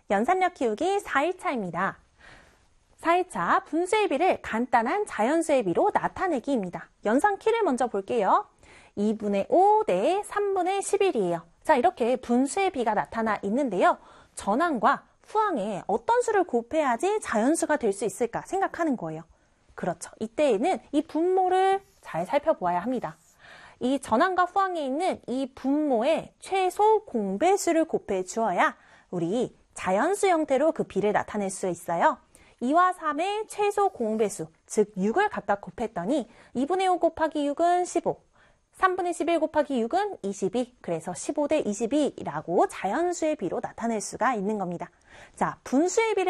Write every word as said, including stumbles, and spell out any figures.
연산력 키우기 사 일차입니다. 사 일차 분수의 비를 간단한 자연수의 비로 나타내기입니다. 연산키를 먼저 볼게요. 이분의 오 대 삼분의 십일이에요. 자, 이렇게 분수의 비가 나타나 있는데요. 전항과 후항에 어떤 수를 곱해야지 자연수가 될 수 있을까 생각하는 거예요. 그렇죠. 이때에는 이 분모를 잘 살펴보아야 합니다. 이 전항과 후항에 있는 이 분모의 최소 공배수를 곱해 주어야 우리 자연수 형태로 그 비를 나타낼 수 있어요. 이와 삼의 최소 공배수, 즉 육을 각각 곱했더니 이분의 오 곱하기 육은 십오, 삼분의 십일 곱하기 육은 이십이, 그래서 십오 대 이십이라고 자연수의 비로 나타낼 수가 있는 겁니다. 자, 분수의 비를